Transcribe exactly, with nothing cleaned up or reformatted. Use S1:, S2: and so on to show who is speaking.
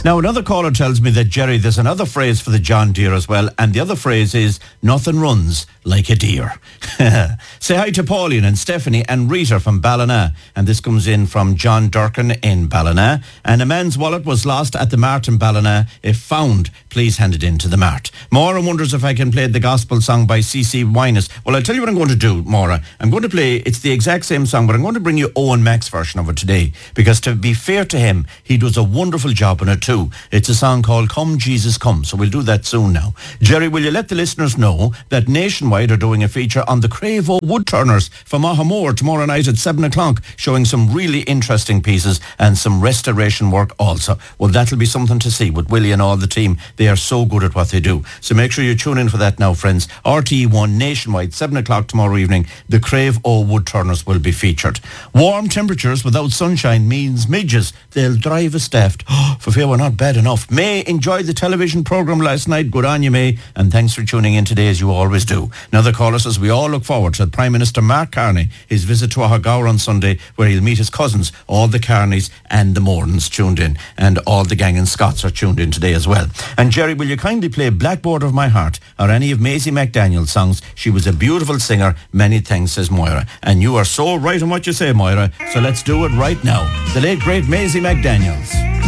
S1: Now, another caller tells me that, Jerry, there's another phrase for the John Deere as well, and the other phrase is, nothing runs like a deer. Say hi to Pauline and Stephanie and Rita from Ballina. And this comes in from John Durkin in Ballina. And a man's wallet was lost at the Mart in Ballina. If found, please hand it in to the Mart. Maura wonders if I can play the gospel song by C C Winus. Well, I'll tell you what I'm going to do, Maura. I'm going to play, it's the exact same song, but I'm going to bring you Owen Mack's version of it today. Because to be fair to him, he does a wonderful job on it too. It's a song called Come Jesus Come. So we'll do that soon now. Jerry, will you let the listeners know that Nationwide are doing a feature on the Cravo Woodturners from Ahamore tomorrow night at seven o'clock, showing some really interesting pieces and some restoration work also. Well, that'll be something to see with Willie and all the team. They are so good at what they do. So make sure you tune in for that now, friends. R T E one Nationwide, seven o'clock tomorrow evening. The Cravo Woodturners will be featured. Warm temperatures without sunshine means midges. They'll drive us daft. Oh, for fear we're not bad enough. May enjoyed the television programme last night. Good on you, May. And thanks for tuning in today, as you always do. Another caller says, we all look forward to Prime Minister Mark Carney, his visit to Ahagaur on Sunday, where he'll meet his cousins. All the Carneys and the Morans tuned in, and all the gang and Scots are tuned in today as well. And Jerry, will you kindly play Blackboard of My Heart or any of Maisie McDaniel's songs? She was a beautiful singer. Many thanks, says Moira. And you are so right in what you say, Moira. So let's do it right now. The late, great Maisie McDaniels.